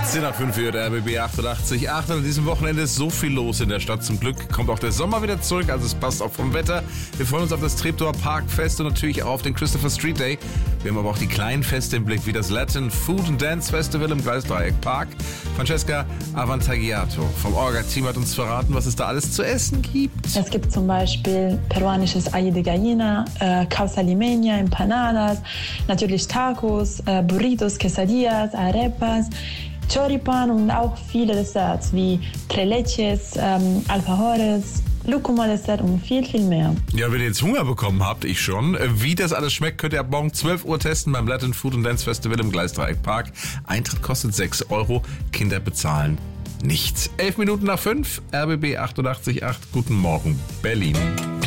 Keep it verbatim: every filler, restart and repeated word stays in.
zehn nach fünf hört R B B achtundachtzig Komma acht. An diesem Wochenende ist so viel los in der Stadt. Zum Glück kommt auch der Sommer wieder zurück, also es passt auch vom Wetter. Wir freuen uns auf das Treptower Parkfest und natürlich auch auf den Christopher Street Day. Wir haben aber auch die kleinen Feste im Blick, wie das Latin Food and Dance Festival im Gleisdreieck Park. Francesca Avantagiato vom Orga-Team hat uns verraten, was es da alles zu essen gibt. Es gibt zum Beispiel peruanisches Ají de Gallina, äh, Causa Limeña, Empanadas, natürlich Tacos, äh, Burritos, Quesadillas, Arepas, Choripan und auch viele Desserts wie Tres Leches, ähm, Alfajores, Lucuma-Dessert und viel, viel mehr. Ja, wenn ihr jetzt Hunger bekommen habt, ich schon. Wie das alles schmeckt, könnt ihr ab morgen zwölf Uhr testen beim Latin Food and Dance Festival im Gleisdreieck Park. Eintritt kostet sechs Euro, Kinder bezahlen nichts. Elf Minuten nach fünf, R B B achtundachtzig Komma acht. Guten Morgen, Berlin.